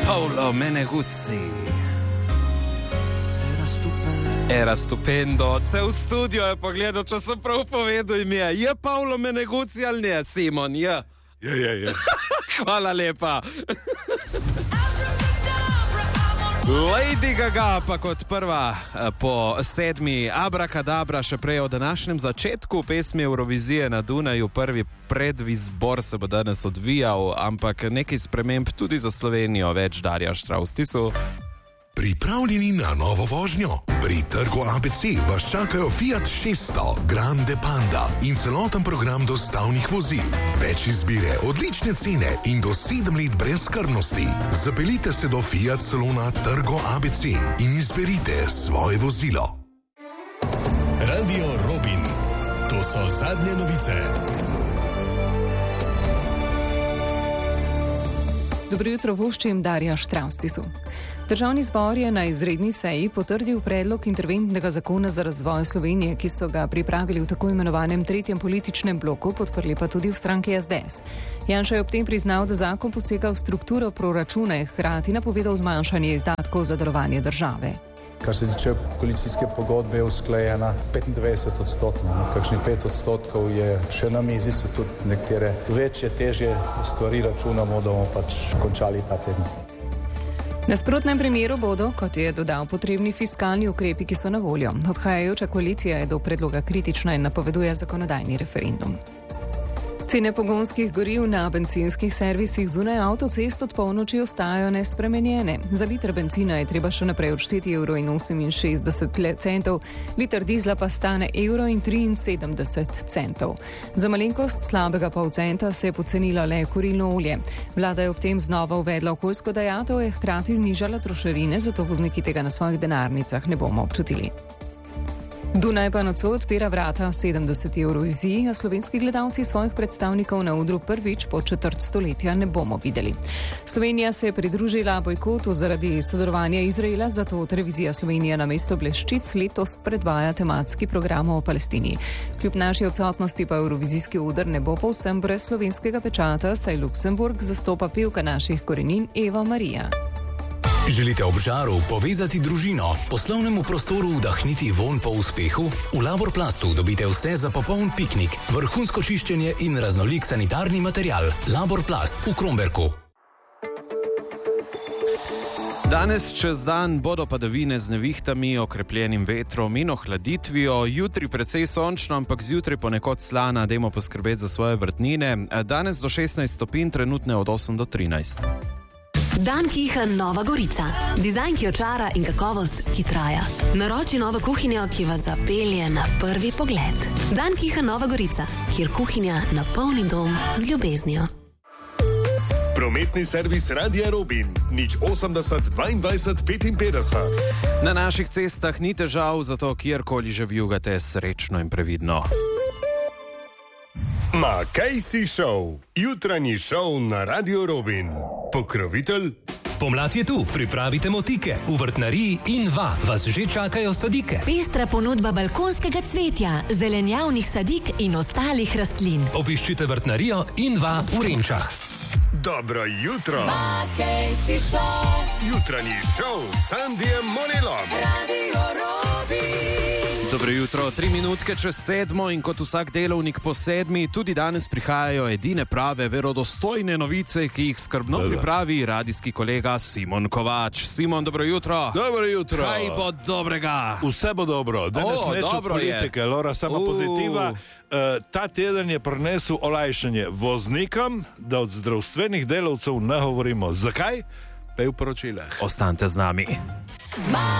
Paolo Meneguzzi. Era stupendo. Cel studio je pogledal, če sem prav povedal ime. Je Paolo Meneguzzi ali ne, Simon? Je. Hvala lepa. Lady Gaga pa kot prva po 7. Abrakadabra, še prej o današnjem začetku pesmi Eurovizije na Dunaju. Prvi predizbor se bo danes odvijal, ampak nekaj sprememb tudi za Slovenijo. Več Darja Štravstisu. Pripravljeni na novo vožnjo? Pri trgu ABC vas čakajo Fiat 600, Grande Panda in celoten program dostavnih vozil. Več izbire, odlične cene in do 7 let brezskrbnosti. Zapeljite se do Fiat salona Trgo ABC in izberite svoje vozilo. Radio Robin. To so zadnje novice. Dobro jutro, voščim Darja Štravstisu. Državni zbor je na izredni seji potrdil predlog interventnega zakona za razvoj Slovenije, ki so ga pripravili v tako imenovanem tretjem političnem bloku, podprli pa tudi v stranki SDS. Janša je ob tem priznal, da zakon posega v strukturo proračuna, hkrati napovedal zmanjšanje izdatkov za delovanje države. Kar se tiče koalicijske pogodbe, je usklajena 95%, kakšnih 5% je še na mizi, so tudi nekatere večje, težje stvari, računamo, da bomo pač končali ta teden. V nasprotnem primeru bodo, kot je dodal, potrebni fiskalni ukrepi, ki so na voljo. Odhajajoča koalicija je do predloga kritična in napoveduje zakonodajni referendum. Cene pogonskih goriv na bencinskih servisih zunaj avtocest od polnoči ostajajo nespremenjene. Za liter bencina je treba še naprej odšteti €1,68, liter dizla pa stane €1,73. Za malenkost slabega pol centa se je pocenilo le kurilno olje. Vlada je ob tem znova uvedla okoljsko dajatev, je hkrati znižala trošarine, zato vozniki tega na svojih denarnicah ne bomo občutili. Dunaj pa nocoj odpira vrata 70 Evroviziji, a slovenski gledalci svojih predstavnikov na odru prvič po četrt stoletja ne bomo videli. Slovenija se je pridružila bojkotu zaradi sodelovanja Izraela, zato televizija Slovenija namesto bleščic letos predvaja tematski program o Palestini. Kljub naši odsotnosti pa Evrovizijski oder ne bo povsem brez slovenskega pečata, saj Luksemburg zastopa pevka naših korenin Eva Marija. Želite ob žaru povezati družino, poslovnemu prostoru vdahniti vonj po uspehu? V Laborplastu dobite vse za popoln piknik, vrhunsko čiščenje in raznolik sanitarni material. Laborplast v Kromberku. Danes čez dan bodo padavine z nevihtami, okrepljenim vetrom in ohladitvijo. Jutri precej sončno, ampak zjutraj ponekod slana, dajmo poskrbeti za svoje vrtnine. Danes do 16 stopinj, trenutne od 8 do 13. Dan Kiha Nova Gorica. Dizajn, ki očara in kakovost, ki traja. Naroči novo kuhinjo, ki vas zapelje na prvi pogled. Dan Kiha Nova Gorica, kjer kuhinja napolni dom z ljubeznijo. Prometni servis Radia Robin. 080 22 55. Na naših cestah ni težav, zato kjerkoli že vijugate, srečno in previdno. Casey Show. Jutranji šov na Radio Robin. Pokrovitelj? Pomlad je tu, pripravite motike. V vrtnariji Inva vas že čakajo sadike. Pestra ponudba balkonskega cvetja, zelenjavnih sadik in ostalih rastlin. Obiščite vrtnarijo Inva v Renčah. Dobro jutro. Casey Show. Jutranji šov s Sandijem Monelom. Radio Robin. Dobro jutro, 3 minutke čez 7 in kot vsak delovnik po 7, tudi danes prihajajo edine prave, verodostojne novice, ki jih skrbno pripravi radijski kolega Simon Kovač. Simon, dobro jutro. Dobro jutro. Kaj bo dobrega? Vse bo dobro. Danes neč od politike, Lora, samo pozitiva. Ta teden je prinesel olajšanje voznikom, da od zdravstvenih delavcev ne govorimo. Zakaj? Pej v poročilah. Ostanite z nami.